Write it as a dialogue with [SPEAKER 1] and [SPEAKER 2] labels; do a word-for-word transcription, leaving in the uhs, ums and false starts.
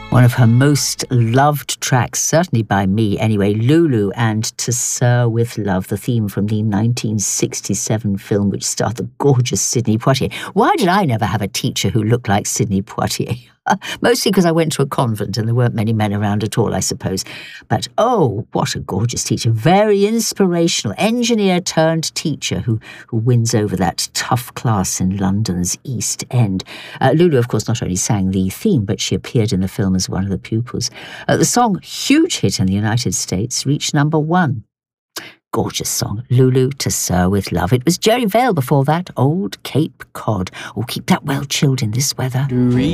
[SPEAKER 1] One of her most loved tracks, certainly by me anyway, Lulu and To Sir With Love, the theme from the nineteen sixty-seven film which starred the gorgeous Sidney Poitier. Why did I never have a teacher who looked like Sidney Poitier? Mostly because I went to a convent and there weren't many men around at all, I suppose. But oh, what a gorgeous teacher. Very inspirational. Engineer turned teacher who, who wins over that tough class in London's East End. Uh, Lulu, of course, not only sang the theme, but she appeared in the film as one of the pupils. Uh, the song, huge hit in the United States, reached number one. Gorgeous song, Lulu to Sir With Love. It was Jerry Vale before that, Old Cape Cod. Oh, keep that well chilled in this weather.